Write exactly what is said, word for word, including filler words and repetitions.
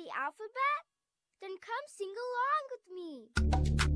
the alphabet? Then come sing along with me.